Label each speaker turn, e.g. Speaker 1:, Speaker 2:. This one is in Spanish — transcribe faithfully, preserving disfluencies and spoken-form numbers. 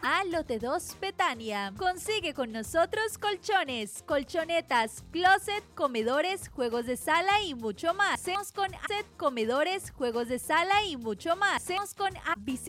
Speaker 1: A Lote dos Betania. Consigue con nosotros colchones, colchonetas, closet, comedores, juegos de sala y mucho más. Hacemos con set, comedores, juegos de sala y mucho más. Hacemos con